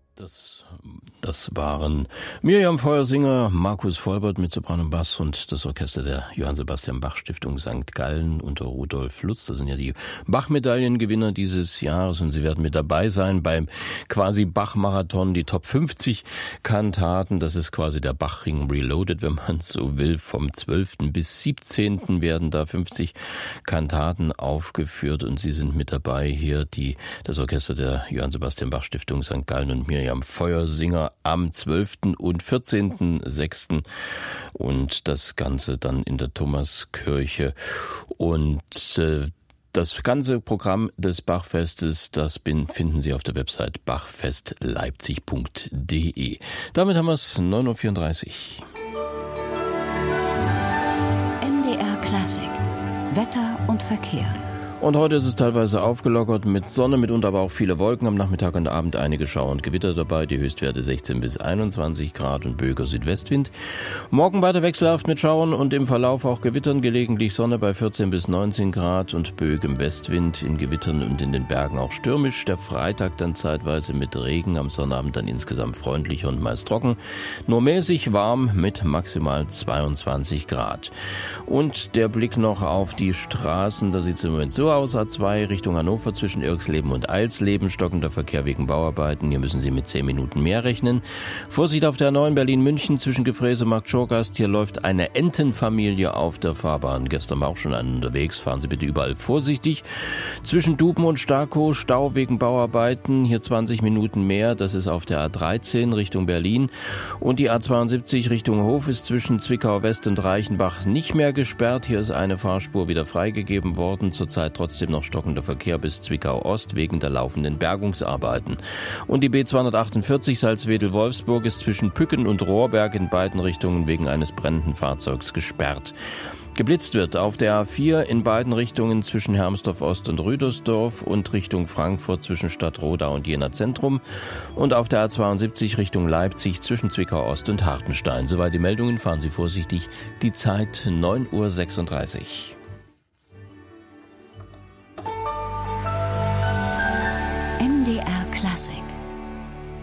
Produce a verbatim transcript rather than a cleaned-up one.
Das, das waren Miriam Feuersinger, Markus Vollbert mit Sopran und Bass und das Orchester der Johann Sebastian Bach Stiftung Sankt Gallen unter Rudolf Lutz. Das sind ja die Bach-Medaillengewinner dieses Jahres und sie werden mit dabei sein beim quasi Bach-Marathon, die Top fünfzig Kantaten. Das ist quasi der Bachring Reloaded, wenn man so will. Vom zwölften bis siebzehnten werden da fünfzig Kantaten aufgeführt und sie sind mit dabei hier, die das Orchester der Johann Sebastian Bach Stiftung Sankt Gallen und Miriam Feuersinger am zwölften und vierzehnten sechsten und das Ganze dann in der Thomaskirche. Und äh, das ganze Programm des Bachfestes, das finden Sie auf der Website bachfestleipzig punkt de. Damit haben wir es neun Uhr vierunddreißig. M D R Klassik. Wetter und Verkehr. Und heute ist es teilweise aufgelockert mit Sonne, mitunter aber auch viele Wolken. Am Nachmittag und Abend einige Schauer und Gewitter dabei. Die Höchstwerte sechzehn bis einundzwanzig Grad und böiger Südwestwind. Morgen weiter wechselhaft mit Schauern und im Verlauf auch Gewittern. Gelegentlich Sonne bei vierzehn bis neunzehn Grad und böigem Westwind. In Gewittern und in den Bergen auch stürmisch. Der Freitag dann zeitweise mit Regen. Am Sonnabend dann insgesamt freundlicher und meist trocken. Nur mäßig warm mit maximal zweiundzwanzig Grad. Und der Blick noch auf die Straßen. Da sieht es im Moment so aus, A zwei Richtung Hannover zwischen Irksleben und Eilsleben, stockender Verkehr wegen Bauarbeiten. Hier müssen Sie mit zehn Minuten mehr rechnen. Vorsicht auf der A neun Berlin-München zwischen Gefräse und Markt-Schorgast. Hier läuft eine Entenfamilie auf der Fahrbahn. Gestern war auch schon einer unterwegs. Fahren Sie bitte überall vorsichtig. Zwischen Duben und Starkow Stau wegen Bauarbeiten. Hier zwanzig Minuten mehr. Das ist auf der A dreizehn Richtung Berlin. Und die A zweiundsiebzig Richtung Hof ist zwischen Zwickau West und Reichenbach nicht mehr gesperrt. Hier ist eine Fahrspur wieder freigegeben worden. Zurzeit trotzdem noch stockender Verkehr bis Zwickau Ost wegen der laufenden Bergungsarbeiten. Und die B zweihundertachtundvierzig Salzwedel-Wolfsburg ist zwischen Pücken und Rohrberg in beiden Richtungen wegen eines brennenden Fahrzeugs gesperrt. Geblitzt wird auf der A vier in beiden Richtungen zwischen Hermsdorf Ost und Rüdersdorf und Richtung Frankfurt zwischen Stadtrodau und Jena Zentrum und auf der A zweiundsiebzig Richtung Leipzig zwischen Zwickau Ost und Hartenstein. Soweit die Meldungen, fahren Sie vorsichtig. Die Zeit neun Uhr sechsunddreißig. M D R Klassik.